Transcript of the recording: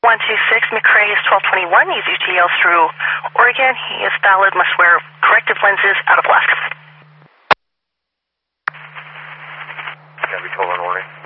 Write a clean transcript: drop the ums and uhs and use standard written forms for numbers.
126 McRae is 1221. He's UTL through Oregon. He is valid, must wear corrective lenses out of Alaska. Can we told on Oregon?